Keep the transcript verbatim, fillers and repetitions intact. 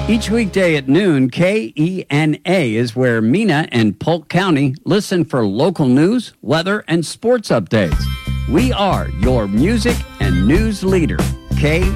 Each weekday at noon, K E N A is where Mena and Polk County listen for local news, weather, and sports updates. We are your music and news leader, K